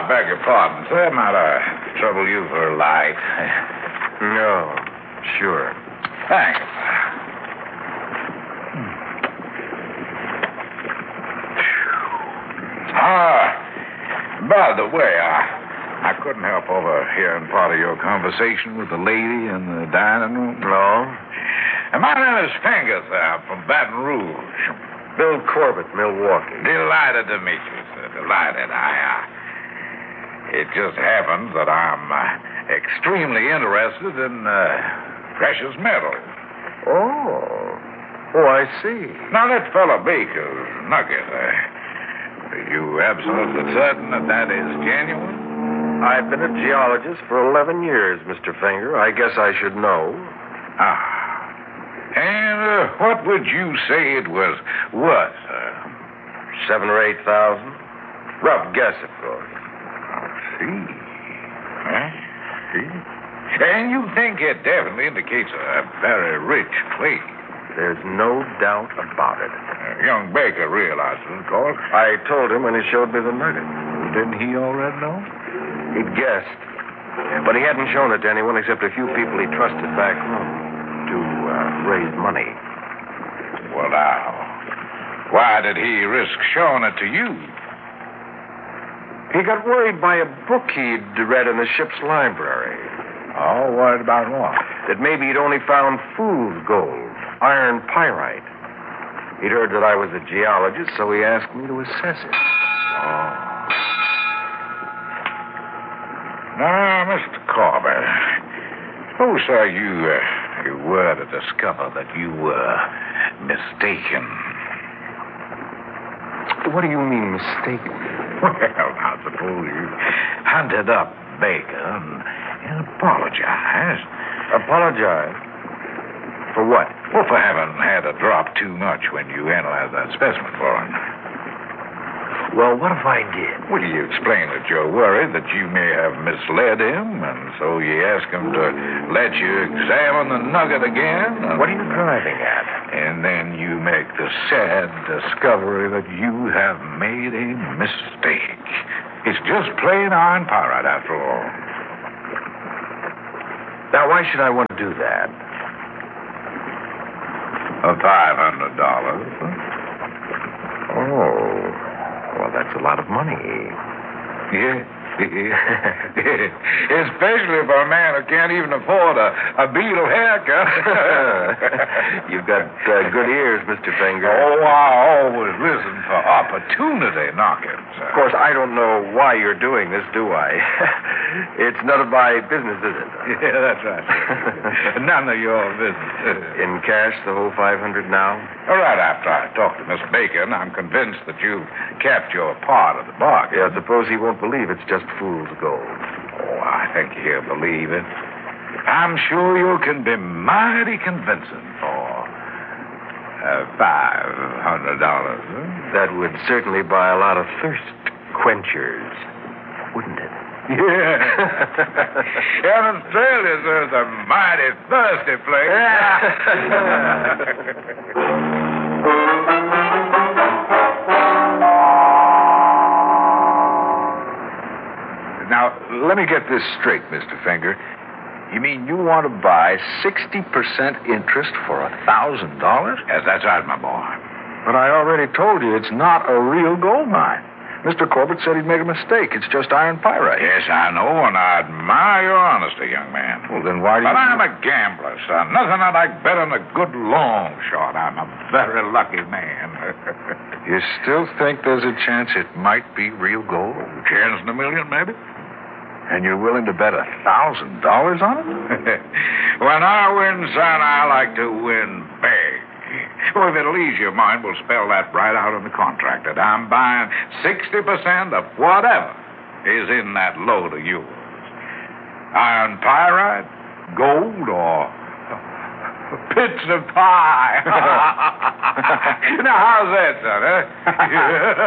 I beg your pardon, sir. Might I trouble you for a light? No, sure. Thanks. By the way, I couldn't help overhearing part of your conversation with the lady in the dining room. No? My name is Finger, sir. I'm from Baton Rouge. Bill Corbett, Milwaukee. Delighted to meet you, sir. Delighted. It just happens that I'm extremely interested in precious metals. Oh, I see. Now, that fellow Baker's nugget, are you absolutely certain that is genuine? I've been a geologist for 11 years, Mr. Finger. I guess I should know. And what would you say it was worth, sir? 7,000 or 8,000. Rough guess, of course. See. And you think it definitely indicates a very rich clay. There's no doubt about it. Young Baker realizes, of course. I told him when he showed me the nugget. Didn't he already know? He'd guessed. But he hadn't shown it to anyone except a few people he trusted back home to raise money. Well, now, why did he risk showing it to you? He got worried by a book he'd read in the ship's library. Oh, worried about what? That maybe he'd only found fool's gold, iron pyrite. He'd heard that I was a geologist, so he asked me to assess it. Oh. Now, Mr. Corbett, suppose, sir, you were to discover that you were mistaken. What do you mean, mistaken? Well, now, suppose you hunted up Baker and apologized. Apologize? For what? Well, for having had a drop too much when you analyzed that specimen for him. Well, what if I did? Well, you explained that you're worried that you may have misled him, and so you ask him to let you examine the nugget again. What are you driving at? And then you make the sad discovery that you have made a mistake. It's just plain iron pyrite, after all. Now, why should I want to do that? $500. Oh, well, that's a lot of money. Yeah. Especially for a man who can't even afford a beetle haircut. You've got good ears, Mr. Finger. Oh, I always listen for opportunity knockings. Of course, I don't know why you're doing this, do I? It's none of my business, is it? Yeah, that's right. None of your business. In cash, the whole 500 now? All right, after I talk to Miss Bacon, I'm convinced that you've kept your part of the bargain. Yeah, suppose he won't believe it's just fool's gold. Oh, I think he'll believe it. I'm sure you can be mighty convincing for $500. That would certainly buy a lot of thirst quenchers, wouldn't it? Yeah. And Australia, sir, is a mighty thirsty place. Now, let me get this straight, Mr. Finger. You mean you want to buy 60% interest for $1,000? Yes, that's right, my boy. But I already told you it's not a real gold mine. Mr. Corbett said he'd made a mistake. It's just iron pyrite. Yes, I know, and I admire your honesty, young man. Well, then why do you... But I'm a gambler, son. Nothing I like better than a good long shot. I'm a very lucky man. You still think there's a chance it might be real gold? Chance in a million, maybe? And you're willing to bet $1,000 on it? When I win, son, I like to win big. Well, if it'll ease your mind, we'll spell that right out in the contract that I'm buying 60% of whatever is in that load of yours. Iron pyrite, gold, or bits of pie. Now, how's that, son, huh?